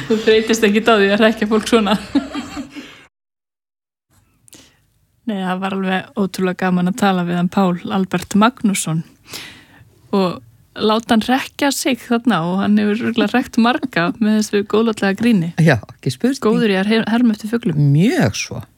Þú þreytist ekki á því að hrekkja fólk svona. Nei, það var alveg ótrúlega gaman að tala við hann Pál Albert Magnússon og láta hann hrekkja sig þarna og hann hefur röglega hrekt marga með þessu góðlátlega gríni. Já, ekki spurt. Góður í að herma eftir fuglum. Mjög svo.